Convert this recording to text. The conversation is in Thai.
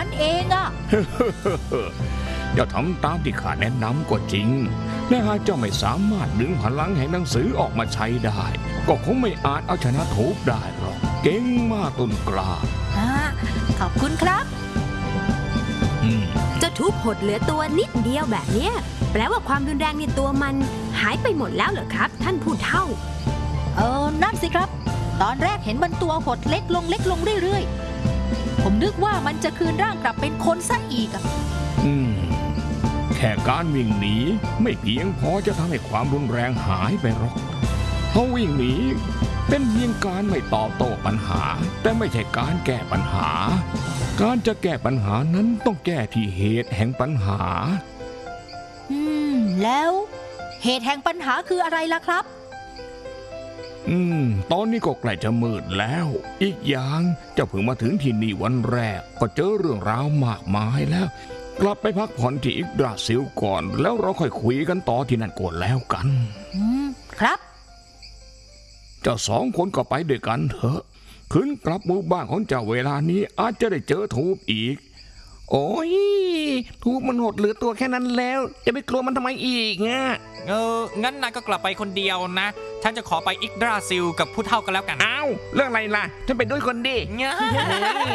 นั้นเองอะเจ้าทำตามที่ข้าแนะนำก็จริงและหากเจ้าไม่สามารถดึงพลังแห่งหนังสือออกมาใช้ได้ก็คงไม่อาจเอาชนะทูบได้หรอกเก่งมากต้นกล้าขอบคุณครับเจ้าทูบหดเหลือตัวนิดเดียวแบบเนี้ยแปลว่าความรุนแรงในตัวมันหายไปหมดแล้วเหรอครับท่านผู้เฒ่านั่นสิครับตอนแรกเห็นมันตัวหดเล็กลงเรื่อยๆผมนึกว่ามันจะคืนร่างกลับเป็นคนซะอีกอะแค่การวิ่งหนีไม่เพียงพอจะทำให้ความรุนแรงหายไปหรอกเพราะวิ่งหนีเป็นเพียงการไม่ตอบโต้ปัญหาแต่ไม่ใช่การแก้ปัญหาการจะแก้ปัญหานั้นต้องแก้ที่เหตุแห่งปัญหาแล้วเหตุแห่งปัญหาคืออะไรล่ะครับตอนนี้ก็ใกล้จะมืดแล้วอีกอย่างเจ้าเพิ่งมาถึงที่นี่วันแรกก็เจอเรื่องราวมากมายแล้วกลับไปพักผ่อนที่อิกดราซิลก่อนแล้วเราค่อยคุยกันต่อที่นั่นก่อนแล้วกันครับเจ้าสองคนก็ไปด้วยกันเถอะคืนกลับหมู่บ้านของเจ้าเวลานี้อาจจะได้เจอทูบอีกโอ้ยทูบมันหดเหลือตัวแค่นั้นแล้วจะไปกลัวมันทำไมอีกเนี่ยงั้นนายก็กลับไปคนเดียวนะฉันจะขอไปอิกดราซิลกับผู้เฒ่ากันแล้วกันอ้าวเรื่องอะไรล่ะฉันไปด้วยคนดิ